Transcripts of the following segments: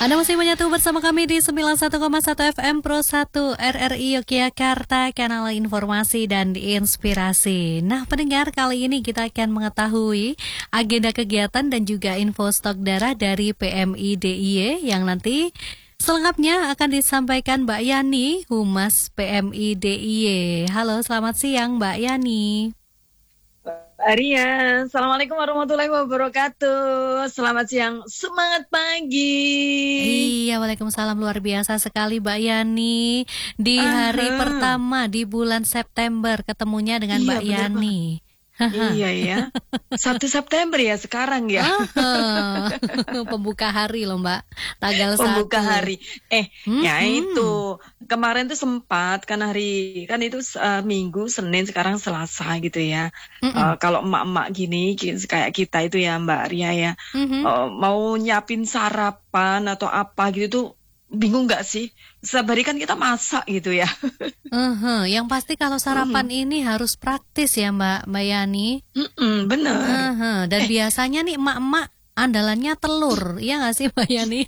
Anda masih menyatu bersama kami di 91,1 FM Pro 1 RRI Yogyakarta, kanal informasi dan inspirasi. Nah, pendengar, kali ini kita akan mengetahui agenda kegiatan dan juga info stok darah dari PMI DIY yang nanti selengkapnya akan disampaikan Mbak Yani, Humas PMI DIY. Halo, selamat siang Mbak Yani. Rian, Assalamualaikum warahmatullahi wabarakatuh. Selamat siang, semangat pagi. Iya, waalaikumsalam, luar biasa sekali Mbak Yani. Di hari pertama di bulan September ketemunya dengan Mbak Yani. Iya ya, 1 September ya sekarang ya. Pembuka hari loh Mbak, tanggal 1. Pembuka hari. Ya itu kemarin tuh sempat kan itu Minggu, Senin, sekarang Selasa gitu ya. Kalau emak-emak gini kayak kita itu ya Mbak Ria ya, mau nyiapin sarapan atau apa gitu tuh bingung nggak sih? Setiap hari kan kita masak gitu ya. Yang pasti kalau sarapan ini harus praktis ya Mbak Yani. Bener. Dan biasanya nih emak-emak andalannya telur, iya nggak sih Mbak Yani?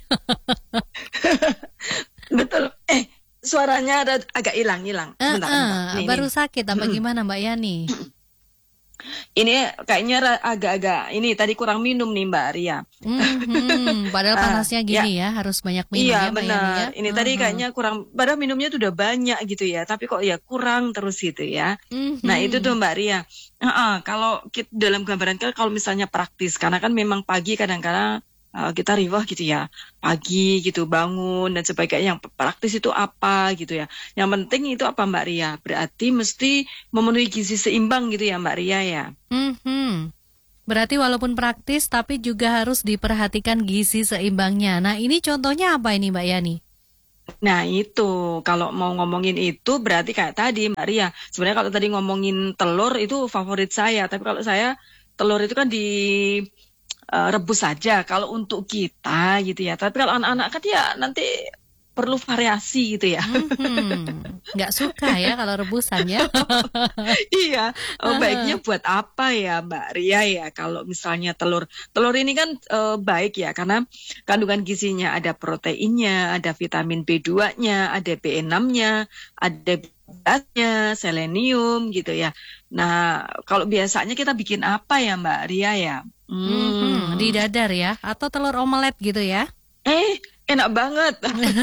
Betul. Suaranya ada agak hilang. Bentar. Baru sakit apa gimana Mbak Yani? Ini kayaknya agak-agak ini tadi kurang minum nih Mbak Ria. Padahal panasnya gini ya, harus banyak minum iya, ya Mbak benar. Yani ya. Ini tadi kayaknya kurang, padahal minumnya tuh udah banyak gitu ya, tapi kok ya kurang terus gitu ya. Nah itu tuh Mbak Ria. Kalau dalam gambaran kalau misalnya praktis, karena kan memang pagi kadang-kadang kita riwah gitu ya, pagi gitu bangun dan sebagainya. Yang praktis itu apa gitu ya. Yang penting itu apa Mbak Ria? Berarti mesti memenuhi gizi seimbang gitu ya Mbak Ria ya. Berarti walaupun praktis tapi juga harus diperhatikan gizi seimbangnya. Nah ini contohnya apa ini Mbak Yani? Nah itu kalau mau ngomongin itu berarti kayak tadi Mbak Ria. Sebenarnya kalau tadi ngomongin telur itu favorit saya. Tapi kalau saya telur itu kan rebus saja kalau untuk kita gitu ya. Tapi kalau anak-anak kan ya nanti perlu variasi gitu ya. Nggak suka ya kalau rebusan ya. Iya, baiknya buat apa ya Mbak Ria ya kalau misalnya telur ini kan baik ya karena kandungan gizinya ada proteinnya, ada vitamin B2-nya, ada B6-nya, ada beratnya, selenium gitu ya. Nah, kalau biasanya kita bikin apa ya Mbak Ria ya? Di dadar ya, atau telur omelet gitu ya? Enak banget.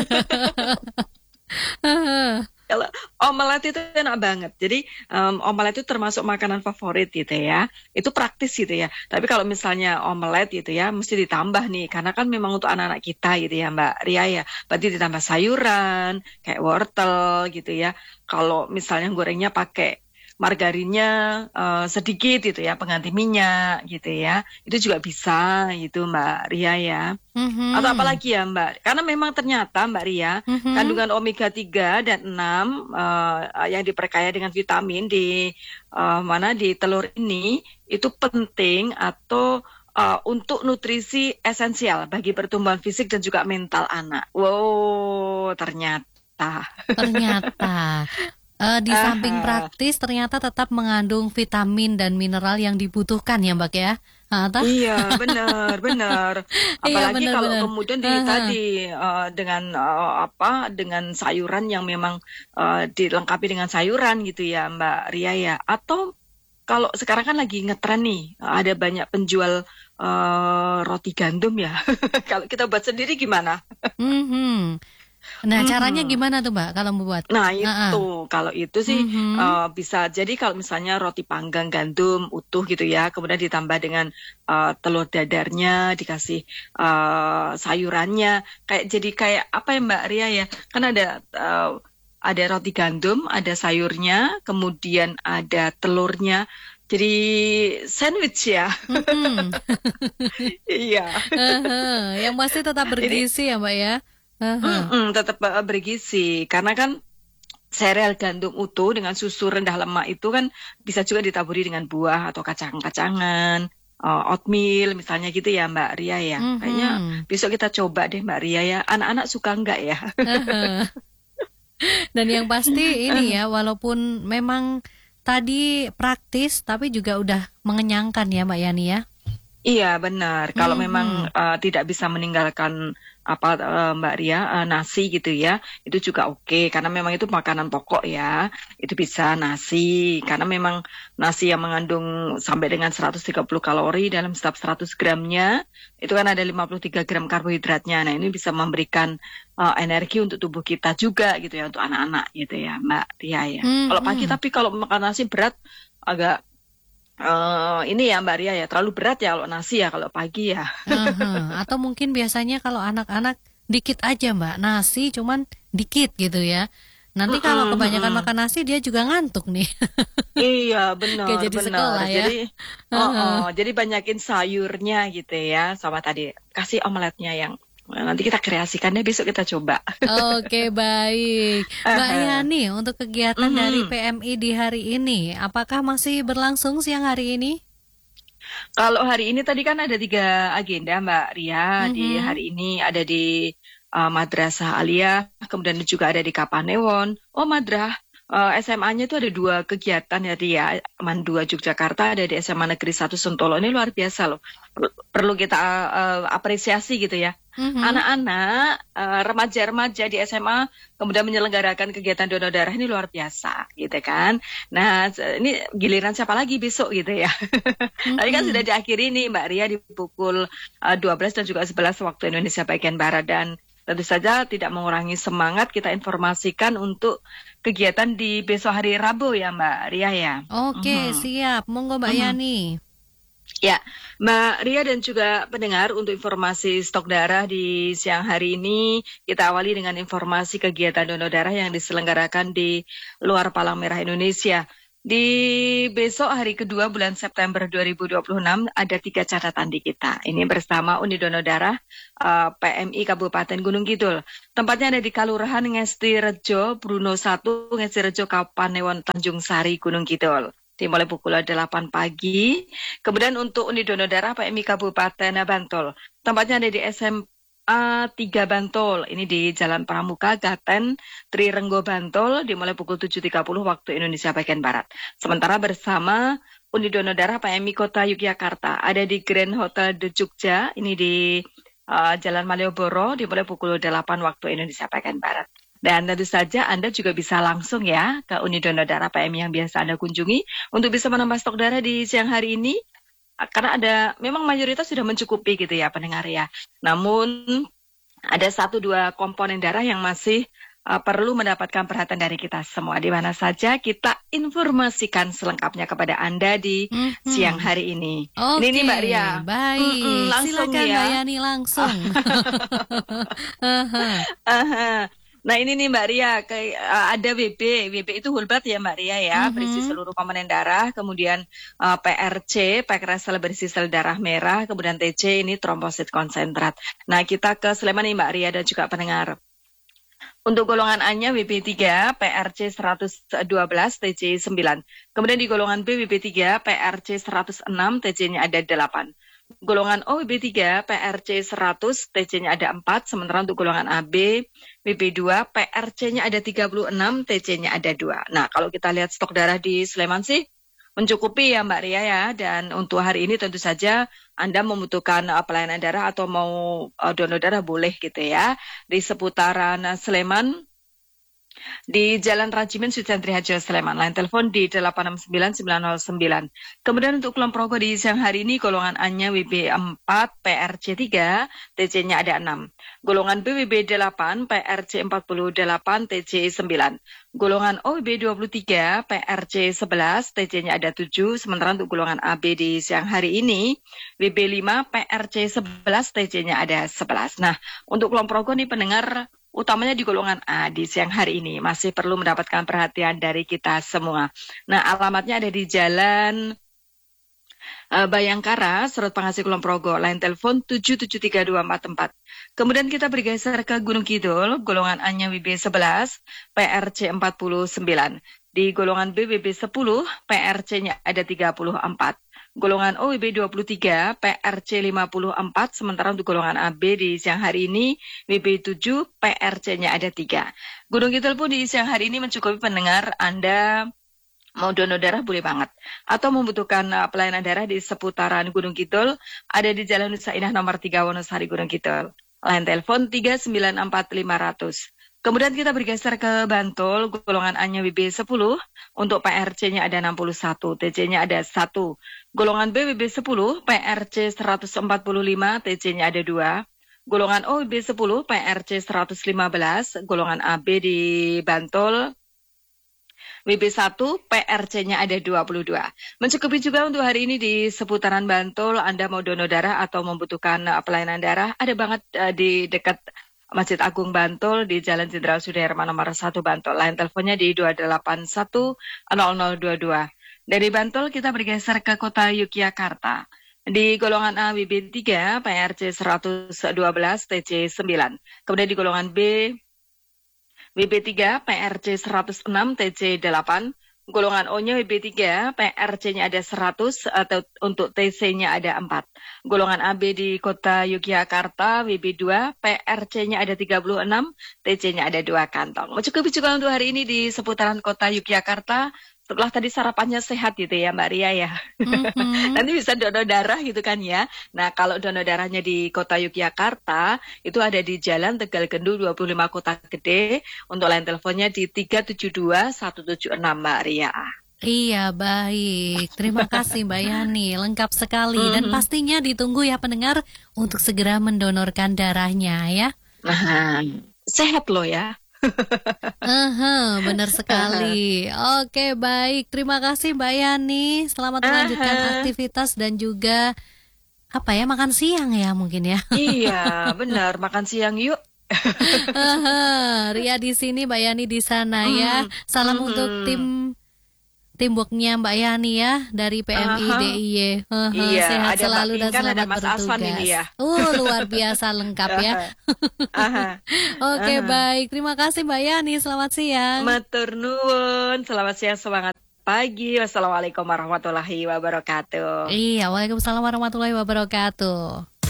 Kalau omelet itu enak banget. Jadi omelet itu termasuk makanan favorit gitu ya. Itu praktis gitu ya. Tapi kalau misalnya omelet gitu ya, mesti ditambah nih. Karena kan memang untuk anak-anak kita gitu ya Mbak Ria ya. Berarti ditambah sayuran, kayak wortel gitu ya. Kalau misalnya gorengnya pakai margarinnya sedikit gitu ya, pengganti minyak gitu ya. Itu juga bisa gitu Mbak Ria ya. Atau apalagi ya Mbak, karena memang ternyata Mbak Ria, kandungan omega 3 dan 6 yang diperkaya dengan vitamin di telur ini itu penting atau untuk nutrisi esensial bagi pertumbuhan fisik dan juga mental anak. Wow, ternyata. Di samping praktis ternyata tetap mengandung vitamin dan mineral yang dibutuhkan ya Mbak ya. Iya benar. Apalagi iya, kalau kemudian dengan sayuran yang memang dilengkapi dengan sayuran gitu ya Mbak Ria ya. Atau kalau sekarang kan lagi ngetren nih, ada banyak penjual roti gandum ya. Kalau kita buat sendiri gimana? Nah, caranya gimana tuh Mbak kalau membuat? Nah itu, kalau itu sih bisa jadi kalau misalnya roti panggang gandum utuh gitu ya, kemudian ditambah dengan telur dadarnya, dikasih sayurannya, jadi kayak apa ya Mbak Ria ya, kan ada roti gandum, ada sayurnya, kemudian ada telurnya, jadi sandwich ya. Iya. Yang pasti tetap bergizi ya Mbak ya. Tetap bergizi karena kan sereal gandum utuh dengan susu rendah lemak itu kan bisa juga ditaburi dengan buah atau kacang-kacangan, oatmeal misalnya gitu ya Mbak Ria ya. Kayaknya besok kita coba deh Mbak Ria ya. Anak-anak suka enggak ya? Dan yang pasti ini ya, walaupun memang tadi praktis tapi juga udah mengenyangkan ya Mbak Yani ya. Iya benar. Kalau memang Mhm. tidak bisa meninggalkan Mbak Ria nasi gitu ya, itu juga oke karena memang itu makanan pokok ya. Itu bisa nasi karena memang nasi yang mengandung sampai dengan 130 kalori dalam setiap 100 gramnya, itu kan ada 53 gram karbohidratnya. Nah, ini bisa memberikan energi untuk tubuh kita juga gitu ya untuk anak-anak gitu ya, Mbak Ria ya. Kalau pagi Mhm. tapi kalau makan nasi berat agak ini ya Mbak Ria ya, terlalu berat ya kalau nasi ya kalau pagi ya. Aha. Atau mungkin biasanya kalau anak-anak dikit aja Mbak, nasi cuman dikit gitu ya. Nanti kalau Mm-mm, kebanyakan mm-mm. makan nasi dia juga ngantuk nih. Iya Kayak benar jadi benar. sekolah ya. Jadi, Heeh. jadi banyakin sayurnya gitu ya, sama tadi kasih omeletnya yang nanti kita kreasikan deh besok kita coba. Oke, baik. Mbak Aha. Yani, untuk kegiatan dari Mhm. PMI di hari ini, apakah masih berlangsung siang hari ini? Kalau hari ini tadi kan ada 3 agenda Mbak Ria. Di Mhm. hari ini ada di Madrasah Aliyah, kemudian juga ada di Kapanewon. Oh Madrah, SMA-nya itu ada 2 kegiatan ya Ria. Mandua Yogyakarta ada di SMA Negeri 1 Sentolo. Ini luar biasa loh. Perlu kita apresiasi gitu ya. Mhm. Anak-anak, remaja-remaja di SMA kemudian menyelenggarakan kegiatan donor darah ini luar biasa gitu kan. Nah, ini giliran siapa lagi besok gitu ya. Tadi kan sudah Mhm. diakhiri nih Mbak Ria di pukul 12 dan juga 11 waktu Indonesia bagian Barat dan tentu saja tidak mengurangi semangat kita informasikan untuk kegiatan di besok hari Rabu ya Mbak Ria ya. Oke, Mhm, siap. Monggo Mbak mhm. Yani. Ya, Mbak Ria dan juga pendengar untuk informasi stok darah di siang hari ini kita awali dengan informasi kegiatan donor darah yang diselenggarakan di luar Palang Merah Indonesia. Di besok hari kedua bulan September 2026 ada 3 catatan di kita. Ini bersama Unit Donor Darah PMI Kabupaten Gunung Kidul. Tempatnya ada di Kalurahan Ngesti Rejo, Bruno 1, Ngesti Rejo, Kapanewon, Tanjung Sari, Gunung Kidul. Dimulai pukul 8 pagi. Kemudian untuk unit donor darah PMI Kabupaten Bantul. Tempatnya ada di SMA 3 Bantul. Ini di Jalan Pramuka, Gaten, Trirenggo Bantul. Dimulai pukul 7.30 waktu Indonesia bagian Barat. Sementara bersama unit donor darah PMI Kota Yogyakarta. Ada di Grand Hotel The Jogja. Ini di Jalan Malioboro. Dimulai pukul 8 waktu Indonesia bagian Barat. Dan tentu saja Anda juga bisa langsung ya ke unit donor darah PMI yang biasa Anda kunjungi untuk bisa menambah stok darah di siang hari ini. Karena memang mayoritas sudah mencukupi gitu ya pendengar ya. Namun ada 1-2 komponen darah yang masih perlu mendapatkan perhatian dari kita semua. Di mana saja kita informasikan selengkapnya kepada Anda di siang Mhm. hari ini. Ini Oke, nih Mbak Ria. baik. Langsung Silakan nih Mbak ya. Yani langsung. Aha. Aha. Nah ini nih Mbak Ria, ada WB itu Hulbat ya Mbak Ria ya, berisi Mhm. seluruh komponen darah, kemudian PRC, Pekresel berisi sel darah merah, kemudian TC ini trombosit konsentrat. Nah kita ke Sleman nih Mbak Ria dan juga pendengar. Untuk golongan A-nya WB3, PRC 112, TC 9. Kemudian di golongan B WB3, PRC 106, TC-nya ada 8. Golongan O WB3, PRC 100, TC-nya ada 4. Sementara untuk golongan AB, WB2, PRC-nya ada 36, TC-nya ada 2. Nah, kalau kita lihat stok darah di Sleman sih, mencukupi ya Mbak Ria ya. Dan untuk hari ini tentu saja Anda membutuhkan pelayanan darah atau mau donor darah boleh gitu ya. Di seputaran Sleman, di Jalan Rajimin Suciantri Harjo Sleman. Line telepon di 869 909. Kemudian untuk Kulon Progo di siang hari ini golongan A-nya WB4, PRC3, TC-nya ada 6. Golongan B WB8, PRC48, TC9. Golongan O WB23, PRC11, TC-nya ada 7. Sementara untuk golongan AB di siang hari ini WB5, PRC11, TC-nya ada 11. Nah, untuk Kulon Progo nih pendengar utamanya di golongan A di siang hari ini masih perlu mendapatkan perhatian dari kita semua. Nah, alamatnya ada di Jalan Bayangkara, Serut Pangasih Kulon Progo, line telepon 773244. Kemudian kita bergeser ke Gunung Kidul, golongan A-nya WB11, PRC49. Di golongan B WB10, PRC-nya ada 34. Golongan O WB23, PRC54, sementara untuk golongan AB di siang hari ini WB7, PRC-nya ada 3. Gunung Kidul pun di siang hari ini mencukupi pendengar Anda Mau donor darah boleh banget. Atau membutuhkan pelayanan darah di seputaran Gunung Kidul, ada di Jalan Nusa Indah nomor 3 Wonosari Gunung Kidul. Line telepon 394 500. Kemudian kita bergeser ke Bantul, golongan A-nya WB 10, untuk PRC-nya ada 61, TC-nya ada 1. Golongan B WB 10, PRC 145, TC-nya ada 2. Golongan O WB 10, PRC 115, golongan AB di Bantul WB1 PRC-nya ada 22. Mencukupi juga untuk hari ini di seputaran Bantul. Anda mau donor darah atau membutuhkan pelayanan darah, ada banget di dekat Masjid Agung Bantul di Jalan Jenderal Sudirman nomor 1 Bantul. Line teleponnya di 2810022. Dari Bantul kita bergeser ke kota Yogyakarta. Di golongan A WB3 PRC 112 TC 9. Kemudian di golongan B WB3 PRC 106 TC 8, golongan O-nya WB3 PRC-nya ada 100 atau untuk TC-nya ada 4. Golongan AB di kota Yogyakarta WB2 PRC-nya ada 36, TC-nya ada 2 kantong. Cukup juga untuk hari ini di seputaran kota Yogyakarta. Setelah tadi sarapannya sehat gitu ya Mbak Ria ya. Nanti bisa donor darah gitu kan ya. Nah kalau donor darahnya di kota Yogyakarta itu ada di Jalan Tegal Gendu 25 Kota Gede. Untuk line teleponnya di 372 176 Mbak Ria. Iya, baik. Terima kasih Mbak Yani, lengkap sekali. Dan pastinya ditunggu ya pendengar untuk segera mendonorkan darahnya ya. Sehat loh ya. Benar sekali. Oke, baik. Terima kasih Mbak Yani. Selamat melanjutkan aktivitas dan juga makan siang ya mungkin ya. Iya, benar. Makan siang yuk. Ria di sini, Mbak Yani di sana ya. Salam untuk teamworknya Mbak Yani ya dari PMI DIY. Iya, sehat ada selalu dan Pinkan, selamat ada Mas bertugas. Aswan ini ya. Luar biasa lengkap ya. Oke, baik. Terima kasih Mbak Yani. Selamat siang. Matur nuwun. Selamat siang, semangat pagi. Wassalamualaikum warahmatullahi wabarakatuh. Iya, waalaikumsalam warahmatullahi wabarakatuh.